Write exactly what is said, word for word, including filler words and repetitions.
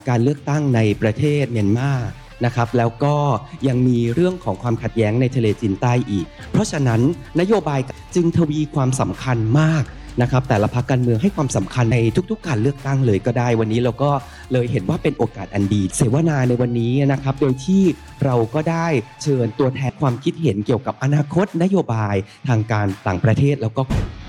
การเลือกตั้งในประเทศเมียนมานะครับแล้วก็ยังมีเรื่องของความขัดแย้งในทะเลจีนใต้อีกเพราะฉะนั้นนโยบายจึงทวีความสำคัญมากนะครับแต่ละพรรคการเมืองให้ความสำคัญในทุกๆการเลือกตั้งเลยก็ได้วันนี้เราก็เลยเห็นว่าเป็นโอกาสอันดีเสวนาในวันนี้นะครับโดยที่เราก็ได้เชิญตัวแทนความคิดเห็นเกี่ยวกับอนาคตนโยบายทางการต่างประเทศแล้วก็